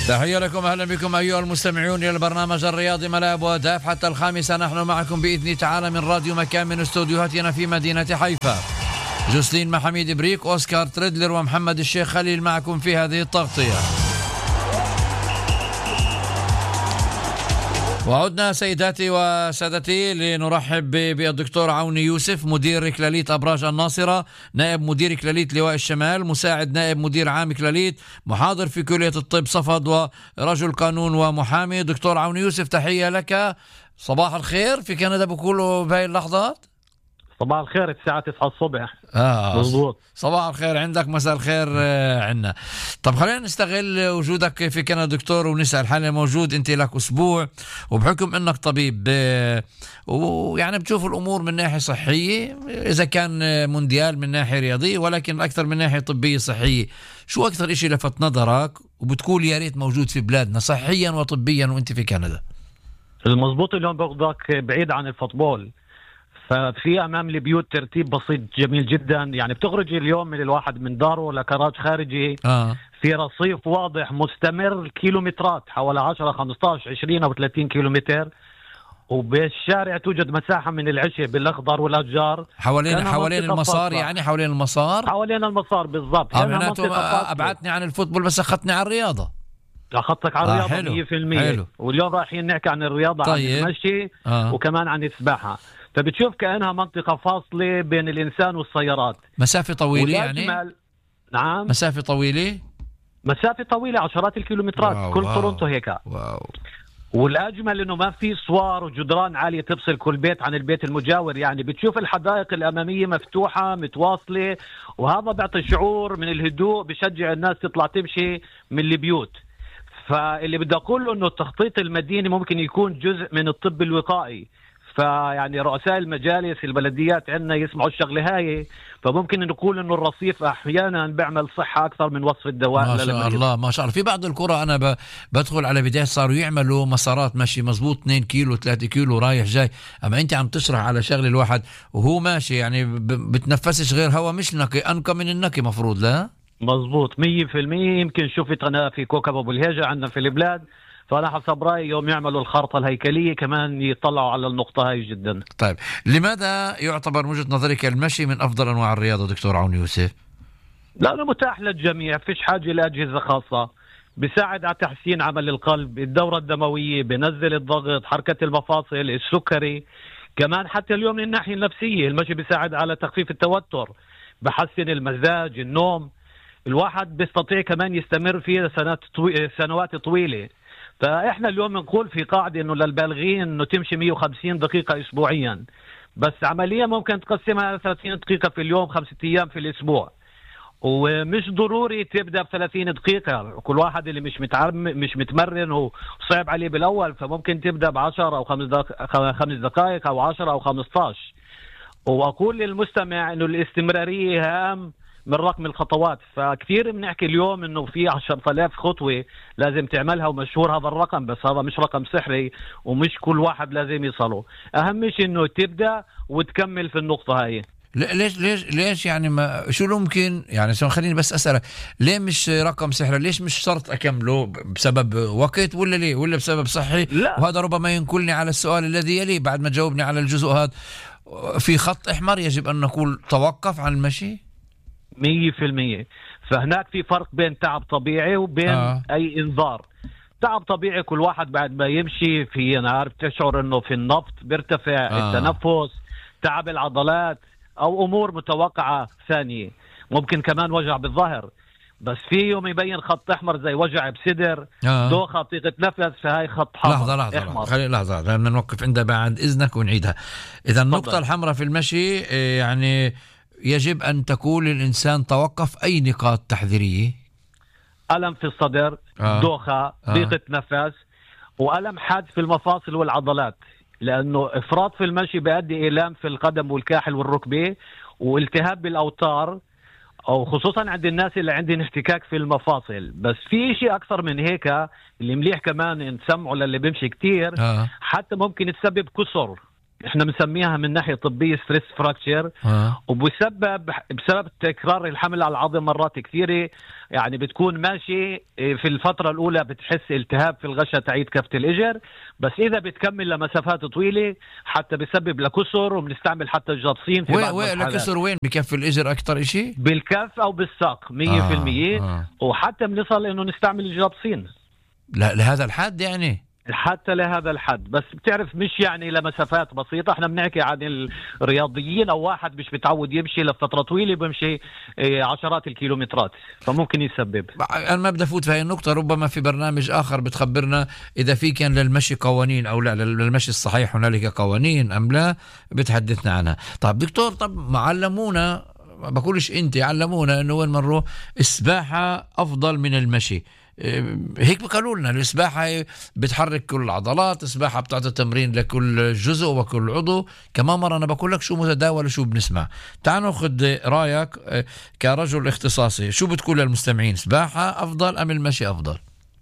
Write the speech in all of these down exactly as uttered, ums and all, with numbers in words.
تحية لكم، أهلا بكم أيها المستمعون إلى البرنامج الرياضي ملاعب وأهداف حتى الخامسة. نحن معكم بإذن تعالى من راديو مكان من استوديوهاتنا في مدينة حيفا. جوسلين محميد بريك، أوسكار تريدلر ومحمد الشيخ خليل معكم في هذه التغطية. وعدنا سيداتي وسادتي لنرحب بالدكتور عوني يوسف، مدير كلاليت أبراج الناصرة، نائب مدير كلاليت لواء الشمال، مساعد نائب مدير عام كلاليت، محاضر في كلية الطب صفد ورجل قانون ومحامي. دكتور عوني يوسف، تحية لك، صباح الخير في كندا بقولوا بهاي اللحظات. صباح الخير، الساعة تسعة الصبح. آه مظبوط. صباح الخير عندك، مساء الخير آه عنا. طب خلينا نستغل وجودك في كندا دكتور ونسأل، حاليا موجود انت لك اسبوع، وبحكم انك طبيب آه ويعني بتشوف الامور من ناحية صحية، اذا كان مونديال من ناحية رياضية ولكن اكثر من ناحية طبية صحية، شو اكثر اشي لفت نظرك وبتقول يا ريت موجود في بلادنا صحيا وطبيا وانت في كندا؟ المظبوط، اليوم باخذك بعيد عن الفوتبول، ففي امام البيوت ترتيب بسيط جميل جدا. يعني بتخرج اليوم من الواحد من داره لكراج خارجي آه. في رصيف واضح مستمر كيلومترات، حوالي عشرة خمسة عشر عشرين او ثلاثين كيلومتر، وبالشارع توجد مساحة من العشب بالأخضر والأشجار حوالين حوالين المسار. يعني حوالين المسار حوالين المسار بالضبط. آه معناته أبعدتني عن الفوتبول بس أخذتني عن الرياضة. أخذتك عن الرياضة آه مية بالمية. حلو. واليوم رايحين نحكي عن الرياضة. طيب. عن المشي آه. وكمان عن السباحة. فبتشوف كأنها منطقة فاصلة بين الإنسان والسيارات. مسافة طويلة يعني؟ نعم، مسافة طويلة مسافة طويلة عشرات الكيلومترات. واو. كل تورونتو هيك. واو. والأجمل إنه ما في صوار وجدران عالية تفصل كل بيت عن البيت المجاور. يعني بتشوف الحدائق الأمامية مفتوحة متواصلة، وهذا بيعطي شعور من الهدوء، بشجع الناس تطلع تمشي من البيوت. فاللي بدي أقوله إنه التخطيط المديني ممكن يكون جزء من الطب الوقائي. فيعني رؤساء المجالس البلديات عندنا يسمعوا الشغله هاي، فممكن نقول انه الرصيف احيانا بيعمل صحه اكثر من وصف الدواء. ما شاء الله ما شاء الله. في بعض القرى انا ب... بدخل على بدايه صاروا يعملوا مسارات مشي مزبوط اثنين كيلو ثلاثة كيلو رايح جاي. اما انت عم تشرح على شغله الواحد وهو ماشي يعني ب... بتنفسش غير هواء مش نقي، انقى من النقي مفروض. لا مزبوط مية بالمية. يمكن شفت انا في كوكب ابو الهيجه عندنا في البلاد، فأنا حسب رأيي يوم يعملوا الخارطة الهيكلية كمان يطلعوا على النقطة هاي جدا. طيب لماذا يعتبر من وجهة نظرك المشي من أفضل أنواع الرياضة دكتور عون يوسف؟ لأنه متاح للجميع، فيش حاجة لأجهزة خاصة، بيساعد على تحسين عمل القلب، الدورة الدموية، بنزل الضغط، حركة المفاصل، السكري. كمان حتى اليوم من الناحية النفسية المشي بيساعد على تخفيف التوتر، بحسن المزاج، النوم. الواحد بيستطيع كمان يستمر فيه سنوات طوي... سنوات طويلة. فإحنا اليوم نقول في قاعدة إنه للبالغين إنه تمشي مية وخمسين دقيقة أسبوعيا، بس عمليا ممكن تقسمها على ثلاثين دقيقة في اليوم، خمسة أيام في الأسبوع. ومش ضروري تبدأ بثلاثين دقيقة، كل واحد اللي مش متعرم مش متمرن وصعب عليه بالأول فممكن تبدأ بعشر أو خمس دقائق خمس دقائق أو عشرة أو خمستاش. وأقول للمستمع إنه الاستمرارية هام من رقم الخطوات. فكثير بنحكي اليوم انه في عشرة آلاف خطوة لازم تعملها ومشهور هذا الرقم، بس هذا مش رقم سحري ومش كل واحد لازم يصله. اهم شيء انه تبدأ وتكمل في النقطة هاي. ليش ليش ليش يعني ما شو ممكن يعني خليني بس أسألك، ليه مش رقم سحري؟ ليش مش شرط أكمله بسبب وقت ولا ليه ولا بسبب صحي؟ لا. وهذا ربما ينقلني على السؤال الذي يلي بعد ما تجاوبني على الجزء هذا. في خط أحمر يجب أن نقول توقف عن المشي مية في المية. فهناك في فرق بين تعب طبيعي وبين آه. أي إنذار. تعب طبيعي كل واحد بعد ما يمشي في نهار بتشعر أنه في النبض بيرتفع، آه. التنفس، تعب العضلات، أو أمور متوقعة ثانية، ممكن كمان وجع بالظهر. بس في يوم يبين خط أحمر زي وجع بصدر، آه. دوخة، ضيقة نفس، فهي خط حمر. لحظة لحظة خلي لحظة بدنا نوقف عندها بعد إذنك ونعيدها. إذا النقطة الحمراء في المشي يعني يجب أن تكون للإنسان توقف أي نقاط تحذيرية؟ ألم في الصدر، آه. دوخة، ضيقة آه. نفس، وألم حاد في المفاصل والعضلات، لأنه إفراط في المشي بيؤدي إلام في القدم والكاحل والركبة، والتهاب بالأوتار، أو خصوصا عند الناس اللي عندهم احتكاك في المفاصل. بس في شيء أكثر من هيك اللي مليح كمان نسمعه للي بيمشي كتير، آه. حتى ممكن تسبب كسر احنا بنسميها من ناحيه طبيه ستريس فراكتشر، آه. وبسبب بسبب تكرار الحمل على العظم مرات كثيره. يعني بتكون ماشي في الفتره الاولى بتحس التهاب في الغشة تعيد كفه الاجر، بس اذا بتكمل لمسافات طويله حتى بسبب لكسر، وبنستعمل حتى الجابسين في وين بعض وين الحالات. لكسر وين؟ بكف الاجر اكثر شيء؟ بالكف او بالساق مية في المية. آه. آه. وحتى بنصل انه نستعمل الجابسين لا لهذا الحد يعني. حتى لهذا الحد، بس بتعرف مش يعني لمسافات بسيطة. احنا بنحكي عن الرياضيين او واحد مش بتعود يمشي لفترة طويلة، بمشي عشرات الكيلومترات، فممكن يسبب. انا ما بدي افوت في هاي النقطة، ربما في برنامج اخر بتخبرنا اذا في كان للمشي قوانين او لا، للمشي الصحيح هنالك قوانين ام لا، بتحدثنا عنها. طب دكتور، طب علمونا، ما بقولش انت، علمونا انه وين ما نروح السباحة افضل من المشي. هيك بقالوا لنا السباحة بتحرك كل العضلات، السباحة بتعطي تمرين لكل جزء وكل عضو. كمان مرة أنا بقول لك شو متداول وشو بنسمع. تعال ناخذ رأيك كرجل اختصاصي، شو بتقول للمستمعين، سباحة أفضل أم المشي أفضل؟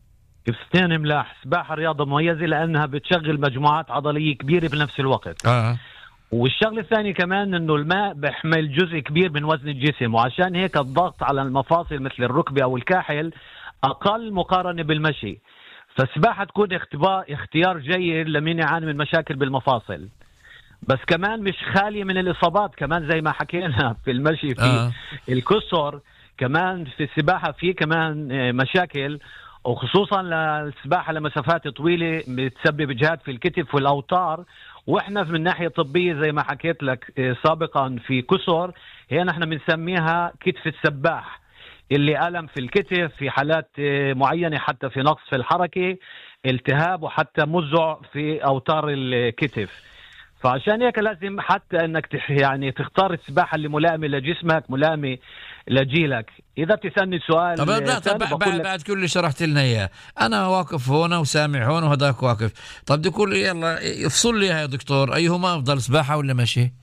كفتين ملاح. سباحة رياضة مميزة لأنها بتشغل مجموعات عضلية كبيرة بنفس الوقت. آه. والشغل الثاني كمان انه الماء بيحمل جزء كبير من وزن الجسم، وعشان هيك الضغط على المفاصل مثل الركبة أو الكاحل أقل مقارنة بالمشي. فالسباحة تكون اختبار اختيار جيد لمن يعاني من مشاكل بالمفاصل، بس كمان مش خالية من الإصابات. كمان زي ما حكينا في المشي في آه. الكسر، كمان في السباحة في كمان مشاكل، وخصوصا للسباحة لمسافات طويلة بتسبب إجهاد في الكتف والأوتار. وإحنا من ناحية طبية زي ما حكيت لك سابقا في كسر، هي نحن بنسميها كتف السباح، اللي ألم في الكتف في حالات معينة، حتى في نقص في الحركة، التهاب، وحتى مزع في أوتار الكتف. فعشان هيك لازم حتى أنك يعني تختار السباحة اللي ملائمة لجسمك، ملائمة لجيلك. إذا بتسألني سؤال طب لا، طب بعد, بعد كل اللي شرحت لنا إياه، أنا واقف هنا وسامع هون وهداك واقف. طب بدي أقول يلا يفصل لي يا دكتور، أيهما أفضل، سباحة ولا مشي؟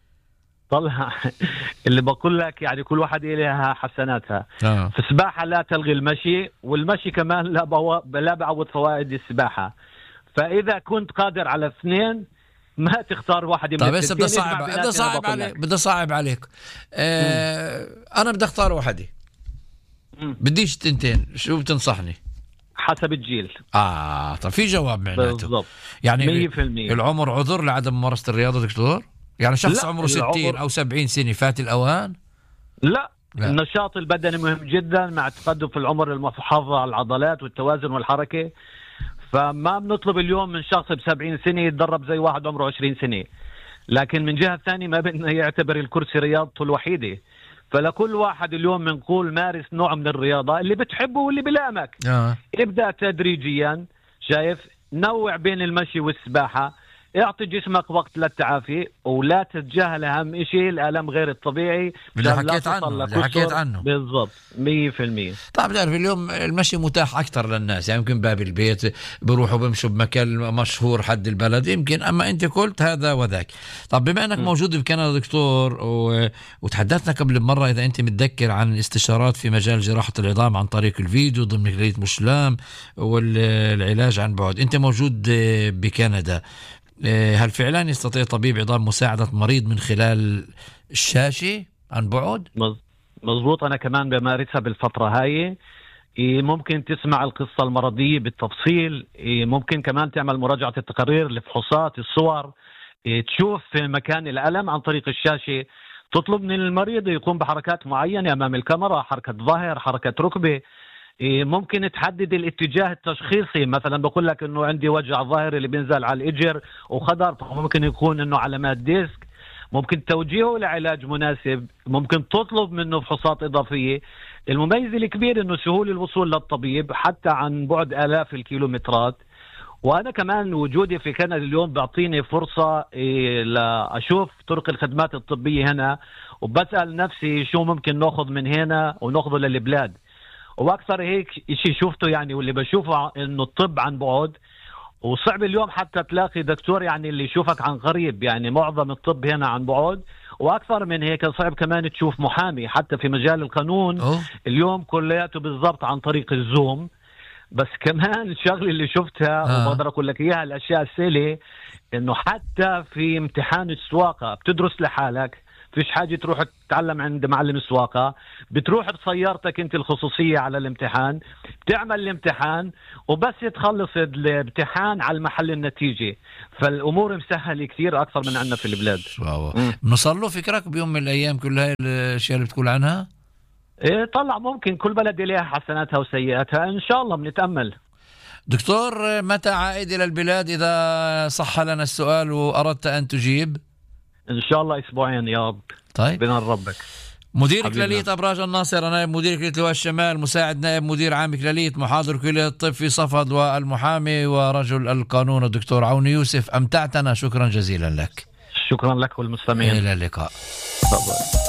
طلع اللي بقول لك يعني كل واحد إليها حسناتها. آه. في السباحة لا تلغي المشي، والمشي كمان لا, بو... لا بعوض فوائد السباحة. فإذا كنت قادر على اثنين ما تختار واحد من طيب بس بدي صعب بدي صعب عليك بدي صعب عليك آه انا بدي اختار واحدة، بديش تنتين، شو بتنصحني؟ حسب الجيل. اه طب في جواب معناته بالضبط يعني مية في المية. العمر عذر لعدم ممارسة الرياضة دكتور؟ يعني شخص عمره ستين او سبعين سنة فات الاوان؟ لا. لا، النشاط البدني مهم جدا مع التقدم في العمر، المحافظة على العضلات والتوازن والحركة. فما بنطلب اليوم من شخص بسبعين سنة يتدرب زي واحد عمره عشرين سنة، لكن من جهة ثانية ما بدنا يعتبر الكرسي رياضته الوحيدة. فلكل واحد اليوم بنقول مارس نوع من الرياضة اللي بتحبه واللي بلامك. آه. ابدأ تدريجيا، شايف، نوع بين المشي والسباحة، اعطي جسمك وقت للتعافي، ولا تتجاهل اهم شيء الالم غير الطبيعي اللي حكيت عنه اللي حكيت عنه بالضبط مية في المية. طبعا بتعرف اليوم المشي متاح اكثر للناس، يعني يمكن باب البيت بروحوا بمشوا بمكان مشهور حد البلد يمكن، اما انت قلت هذا وذاك. طب بما انك م. موجود بكندا دكتور و... وتحدثنا قبل مرة اذا انت متذكر عن الاستشارات في مجال جراحة العظام عن طريق الفيديو ضمن كلية مسلم والعلاج عن بعد، انت موجود بكندا، هل فعلا يستطيع طبيب عظام مساعدة مريض من خلال الشاشة عن بعد؟ مظبوط، أنا كمان بمارسها بالفترة هاي. ممكن تسمع القصة المرضية بالتفصيل، ممكن كمان تعمل مراجعة التقارير، الفحوصات، الصور، تشوف مكان الألم عن طريق الشاشة. تطلب من المريض يقوم بحركات معينة أمام الكاميرا، حركة ظهر، حركة ركبة. ممكن تحدد الاتجاه التشخيصي، مثلا بقول لك انه عندي وجع ظاهر اللي بينزل على الاجر وخضر، فممكن يكون انه علامات ديسك. ممكن توجيهه لعلاج مناسب، ممكن تطلب منه فحوصات اضافيه. المميز الكبير انه سهول الوصول للطبيب حتى عن بعد الاف الكيلومترات. وانا كمان وجودي في كندا اليوم بيعطيني فرصه لاشوف طرق الخدمات الطبيه هنا، وبسال نفسي شو ممكن ناخذ من هنا وناخذه للبلاد. واكثر هيك شيء شفته يعني، واللي بشوفه انه الطب عن بعد، وصعب اليوم حتى تلاقي دكتور يعني اللي يشوفك عن قريب، يعني معظم الطب هنا عن بعد. واكثر من هيك صعب كمان تشوف محامي حتى في مجال القانون. أوه. اليوم كلياته بالضبط عن طريق الزوم. بس كمان الشغله اللي شفتها آه. وبقدر اقول لك اياها، الاشياء السهله انه حتى في امتحان السواقة بتدرس لحالك، فيش حاجة تروح تتعلم عند معلم السواقة، بتروح بسيارتك انت الخصوصية على الامتحان، بتعمل الامتحان وبس تخلص الامتحان على المحل النتيجة. فالامور مسهلة كثير اكثر من عندنا في البلاد. نصلوا فكرك بيوم من الايام كل هاي الاشياء اللي بتقول عنها؟ ايه طلع ممكن كل بلد لها حسناتها وسيئاتها، ان شاء الله بنتأمل. دكتور، متى عائد الى البلاد اذا صح لنا السؤال واردت ان تجيب؟ ان شاء الله اسبوعين يا رب. طيب بنال ربك. مدير كلية أبراج الناصرة، نائب مدير كلية لواء الشمال، مساعد نائب مدير عام كلية، محاضر كلية الطب في صفد، والمحامي ورجل القانون الدكتور عون يوسف، أمتعتنا، شكرا جزيلا لك. شكرا لك والمستمعين. إلى اللقاء. طبعا.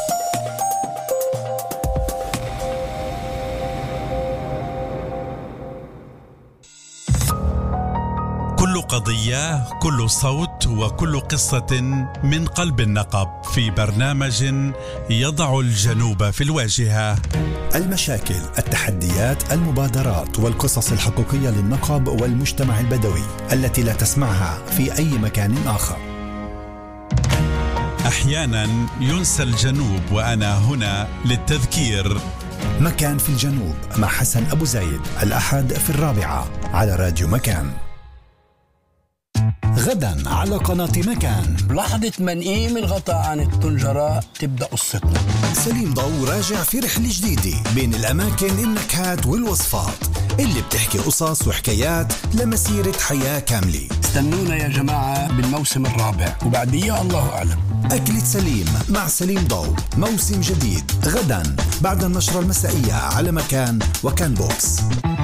كل قضية، كل صوت، وكل قصة من قلب النقب، في برنامج يضع الجنوب في الواجهة. المشاكل، التحديات، المبادرات والقصص الحقيقية للنقب والمجتمع البدوي التي لا تسمعها في أي مكان آخر. أحيانا ينسى الجنوب، وأنا هنا للتذكير. مكان في الجنوب مع حسن أبو زايد، الأحد في الرابعة على راديو مكان. غدا على قناة مكان، بلحظة ما نقيم الغطاء عن الطنجرة تبدأ قصتنا. سليم ضو راجع في رحلة جديدة بين الأماكن، النكهات والوصفات اللي بتحكي قصص وحكايات لمسيرة حياة كاملة. استنونا يا جماعة بالموسم الرابع، وبعديها الله أعلم. أكلة سليم مع سليم ضو، موسم جديد غدا بعد النشرة المسائية على مكان وكان بوكس.